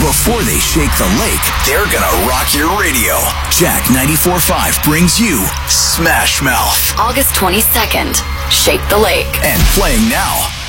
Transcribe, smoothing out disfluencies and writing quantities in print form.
Before they shake the lake, they're gonna rock your radio. Jack 94.5 brings you Smash Mouth. August 22nd, Shake the Lake. And playing now,